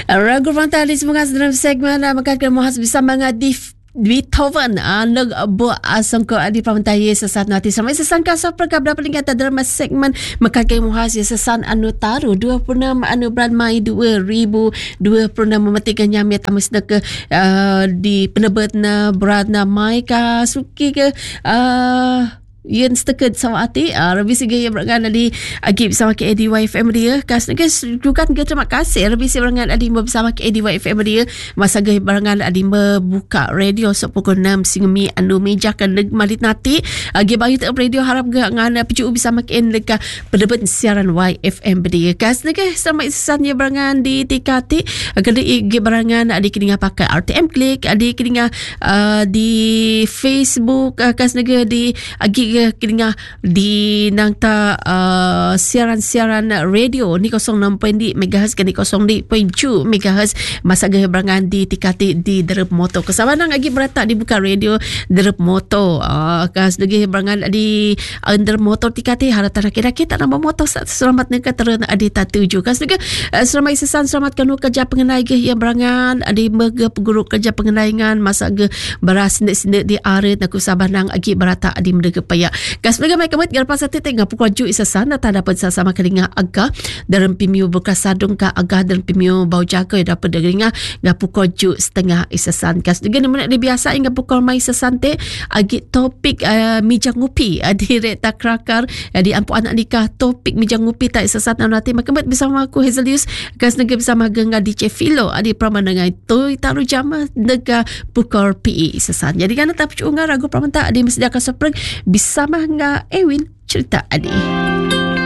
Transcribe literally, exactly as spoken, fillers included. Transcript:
Ragu Frontal di semoga dalam segmen makakan muhas bersama dengan di Beethoven nag buat asangko adi pamantaya sesan nanti sampai sesan kasar perkab dapat ingatan dalam segmen makakai muhas sesan anu taru dua puluh enam anu bulan Mai dua ribu dua puluh enam mematikan nyamit amus ke uh, di penebatna beratna Mai ka suki ke uh, Yen steked sama ati uh, revisi gaya berangan adi agi bersama ke A D Y F M dia kas guys juga ke terima kasih revisi berangan adi bersama ke A D Y F M dia masa gaya berangan adi membuka radio sepukul enam singmi anu mejakan legmalit nati agi bagi tak radio harap ge ngana picu bersama ke ndeka pedebat siaran Y F M dia kas guys sama isannya berangan di tikati kali igi berangan adi kini pakai R T M klik adi kini uh, di Facebook uh, kas nega di agi kini di nangta uh, siaran-siaran radio ni kosong enam perpuluhan megahertz ke ni kosong enam perpuluhan tujuh megahertz masa gaya berangan di tikati di derep moto kesabanan lagi berata dibuka radio derep moto uh, kas lagi berangan di under motor tikati haratan kira-kira nama motor selamat neka terun adi tatuju kas lagi uh, selamat sesan selamat kanu kerja pengenai ge yang berangan adi mega guru kerja pengenaian masa ge beras sindik-sindik di arit aku sabanang agi berata adi mendega paya kas mereka mai kemat garpa sate tengah pukul ju isasan tak dapat sama kelinga aga dalam pimiu bekas sadung ka aga dalam pimiu bau jaga dapat delinga ga pukul ju setengah isasan kas dengan mana dia biasa hingga pukul mai isasan te agi topik uh, mijang ngupi adi reta krakar di ampu anak nikah topik mijang ngupi tak isasan nanti makemat bersama aku Hazelius kas negara bersama genga D J Philo adi pramandangan tu taru jama nega pukul P E isasan jadi kan tak percuma ragu pramanta adi mesti akan sepreng bisa sama nga Ewin cerita adi.